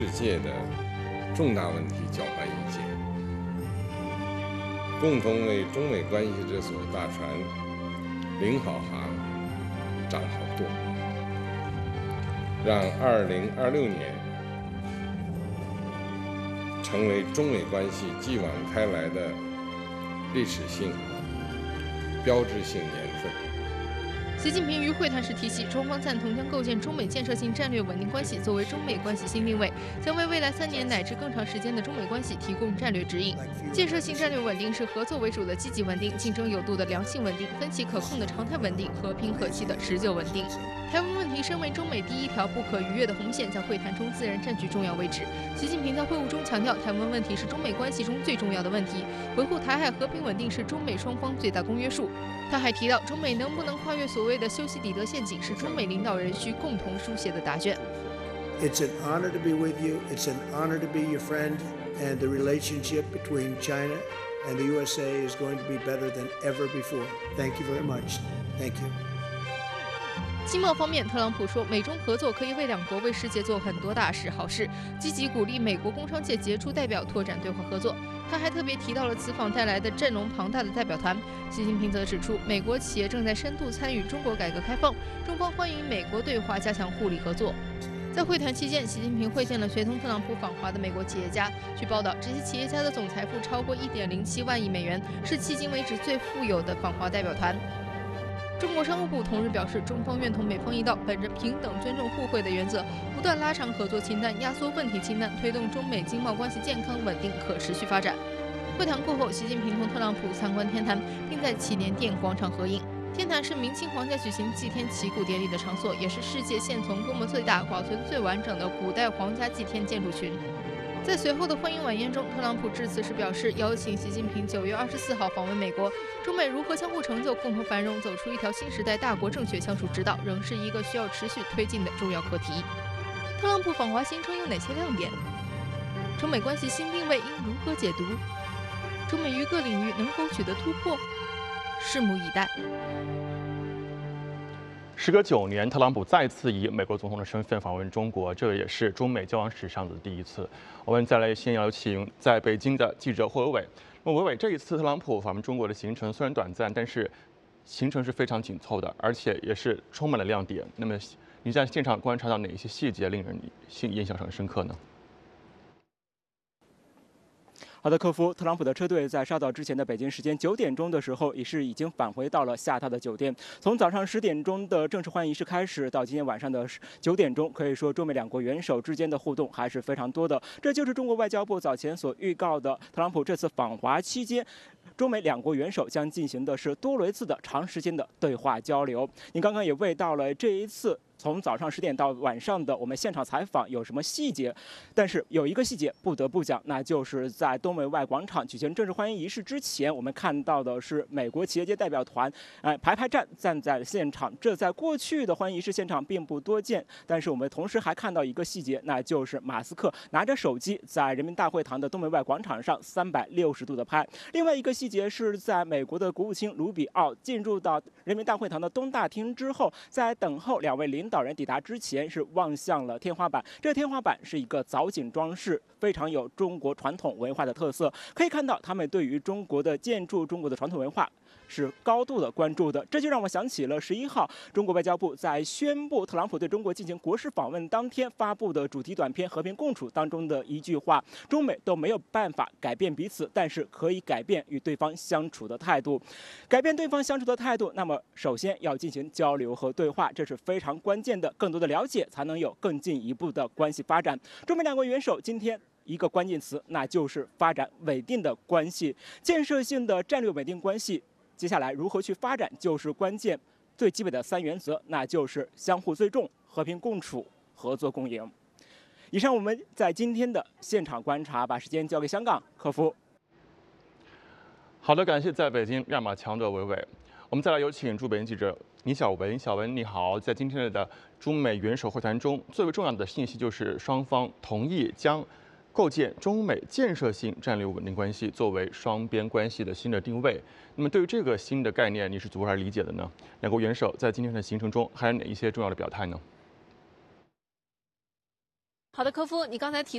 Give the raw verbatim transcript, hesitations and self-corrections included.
世界的重大问题交换意见，共同为中美关系这艘大船领好航、掌好舵，让二零二六年成为中美关系继往开来的历史性、标志性年份。 习近平于会谈时提及，中方赞同将构建中美建设性战略稳定关系作为中美关系新定位，将为未来三年乃至更长时间的中美关系提供战略指引。建设性战略稳定是合作为主的积极稳定，竞争有度的良性稳定，分歧可控的常态稳定，和平可期的持久稳定。台湾问题身为中美第一条不可逾越的红线，在会谈中自然占据重要位置。习近平在会晤中强调，台湾问题是中美关系中最重要的问题，维护台海和平稳定是中美双方最大公约数。他还提到，中美能不能跨越所谓的修昔底德陷阱，是中美领导人需共同书写的答卷。 It's an honor to be with you. It's an honor to be your friend. And the relationship between China and the U S A is going to be better than ever before. Thank you very much. Thank you. 经贸方面，特朗普说，美中合作可以为两国、为世界做很多大事、好事，积极鼓励美国工商界杰出代表拓展对话合作。他还特别提到了此访带来的阵容庞大的代表团。习近平则指出，美国企业正在深度参与中国改革开放，中方欢迎美国对华加强互利合作。在会谈期间，习近平会见了随同特朗普访华的美国企业家。据报道，这些企业家的总财富超过一点零七万亿美元，是迄今为止最富有的访华代表团。中国商务部同日表示，中方愿同美方一道，本着平等、尊重、互惠的原则，不断拉长合作清单，压缩问题清单，推动中美经贸关系健康、稳定、可持续发展。会谈过后，习近平同特朗普参观天坛，并在祈年殿广场合影。天坛是明清皇家举行祭天祈谷典礼的场所，也是世界现存规模最大、保存最完整的古代皇家祭天建筑群。在随后的欢迎晚宴中，特朗普致辞时表示，邀请习近平九月二十四号访问美国，中美如何相互成就、共同繁荣，走出一条新时代大国正确相处之道，仍是一个需要持续推进的重要课题。特朗普访华行程有哪些亮点？中美关系新定位应如何解读？中美于各领域能否取得突破？拭目以待。 时隔九年，特朗普再次以美国总统的身份访问中国，这也是中美交往史上的第一次。我们再来先有请在北京的记者霍伟伟。那么伟伟，这一次特朗普访问中国的行程虽然短暂，但是行程是非常紧凑的，而且也是充满了亮点。那么你在现场观察到哪一些细节令人印象很深刻呢？ 好的，客服，特朗普的车队在稍早之前的北京时间九点钟的时候，也是已经返回到了下榻的酒店。从早上十点钟的正式欢迎仪式开始，到今天晚上的九点钟，可以说中美两国元首之间的互动还是非常多的。这就是中国外交部早前所预告的，特朗普这次访华期间，中美两国元首将进行的是多轮次的长时间的对话交流。您刚刚也问到了这一次从早上十点到晚上的我们现场采访有什么细节，但是有一个细节不得不讲，那就是在东门外广场举行正式欢迎仪式之前，我们看到的是美国企业界代表团，哎，排排站站在现场。这在过去的欢迎仪式现场并不多见，但是我们同时还看到一个细节，那就是马斯克拿着手机在人民大会堂的东门外广场上三百六十度的拍。另外一个细节是在美国的国务卿卢比奥进入到人民大会堂的东大厅之后，在等候两位领导人抵达之前，是望向了天花板。这个天花板是一个藻井装饰，非常有中国传统文化的特色。可以看到，他们对于中国的建筑、中国的传统文化是高度的关注的。这就让我想起了十一号中国外交部在宣布特朗普对中国进行国事访问当天发布的主题短片《和平共处》当中的一句话：中美都没有办法改变彼此，但是可以改变与对方相处的态度。改变对方相处的态度，那么首先要进行交流和对话，这是非常关键的。更多的了解，才能有更进一步的关系发展。中美两国元首今天一个关键词，那就是发展稳定的关系，建设性的战略稳定关系。接下来如何去发展，就是关键。最基本的三原则，那就是相互尊重、和平共处、合作共赢。以上我们在今天的现场观察，把时间交给香港客服。 好的，感谢在北京亮马强的伟伟。我们再来有请驻北京记者倪小文。小文你好，在今天的中美元首会谈中，最为重要的信息就是双方同意将构建中美建设性战略稳定关系作为双边关系的新的定位。那么对于这个新的概念，你是如何理解的呢？两国元首在今天的行程中还有哪一些重要的表态呢？ 好的，科夫，你刚才提